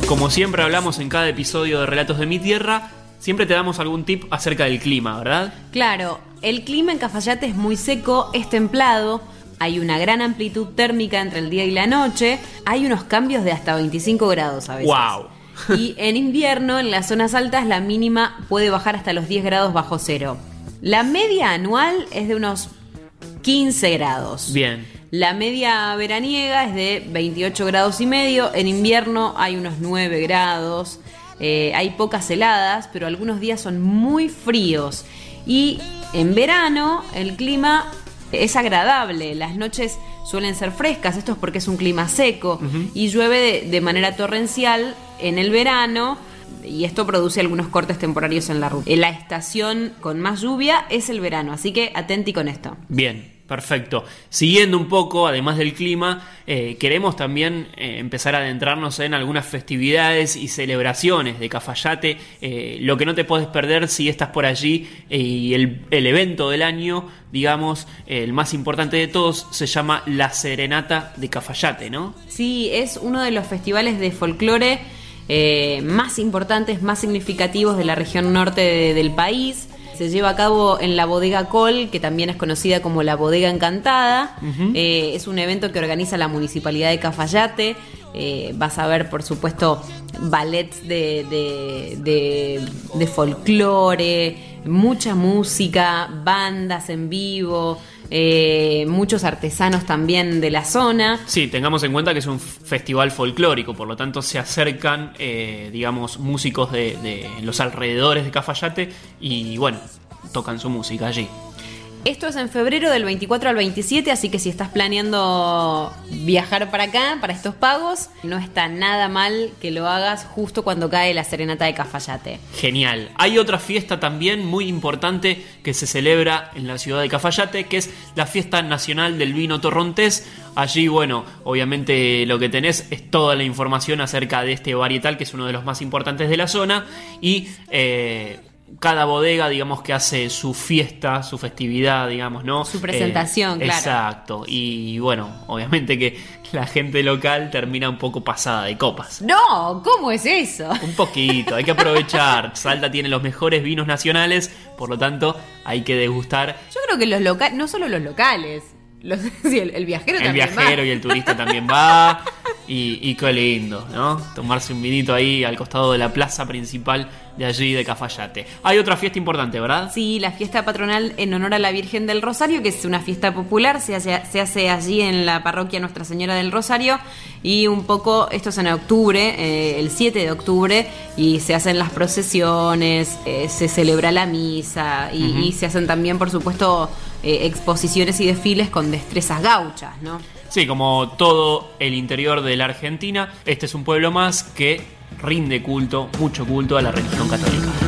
Como siempre hablamos en cada episodio de Relatos de mi Tierra, siempre te damos algún tip acerca del clima, ¿verdad? Claro, el clima en Cafayate es muy seco, es templado, hay una gran amplitud térmica entre el día y la noche, hay unos cambios de hasta 25 grados a veces. ¡Wow! Y en invierno, en las zonas altas, la mínima puede bajar hasta los 10 grados bajo cero. La media anual es de unos 15 grados. Bien. La media veraniega es de 28 grados y medio. En invierno hay unos 9 grados. Hay pocas heladas, pero algunos días son muy fríos. Y en verano el clima es agradable. Las noches suelen ser frescas. Esto es porque es un clima seco. Y llueve de manera torrencial en el verano. Y esto produce algunos cortes temporarios en la ruta. La estación con más lluvia es el verano. Así que atenti con esto. Bien. Perfecto. Siguiendo un poco, además del clima, queremos también empezar a adentrarnos en algunas festividades y celebraciones de Cafayate. Lo que no te puedes perder si estás por allí, y el evento del año, digamos, el más importante de todos, se llama La Serenata de Cafayate, ¿no? Sí, es uno de los festivales de folclore más importantes, más significativos de la región norte del país. Se lleva a cabo en la Bodega Col, que también es conocida como la Bodega Encantada. Es un evento que organiza la Municipalidad de Cafayate. Vas a ver, por supuesto, ballets de folclore, mucha música, bandas en vivo, muchos artesanos también de la zona. Sí, tengamos en cuenta que es un festival folclórico, por lo tanto se acercan, digamos, músicos de los alrededores de Cafayate y, bueno, tocan su música allí. Esto es en febrero del 24 al 27, así que si estás planeando viajar para acá, para estos pagos, no está nada mal que lo hagas justo cuando cae la Serenata de Cafayate. Genial. Hay otra fiesta también muy importante que se celebra en la ciudad de Cafayate, que es la Fiesta Nacional del Vino Torrontés. Allí, bueno, obviamente lo que tenés es toda la información acerca de este varietal, que es uno de los más importantes de la zona, y cada bodega, digamos, que hace su fiesta, su festividad, digamos, ¿no? Su presentación, claro. Exacto. Y bueno, obviamente que la gente local termina un poco pasada de copas. No, ¿cómo es eso? Un poquito, hay que aprovechar. Salta tiene los mejores vinos nacionales, por lo tanto, hay que degustar. Yo creo que los locales, no solo los locales, sí, el viajero también va. El viajero y el turista también va. Y qué lindo, ¿no? Tomarse un vinito ahí al costado de la plaza principal de allí de Cafayate. Hay otra fiesta importante, ¿verdad? Sí, la fiesta patronal en honor a la Virgen del Rosario, que es una fiesta popular, se hace allí en la parroquia Nuestra Señora del Rosario, y un poco, esto es en octubre, el 7 de octubre, y se hacen las procesiones, se celebra la misa, y se hacen también, por supuesto, exposiciones y desfiles con destrezas gauchas, ¿no? Sí, como todo el interior de la Argentina, este es un pueblo más que rinde culto, mucho culto a la religión católica.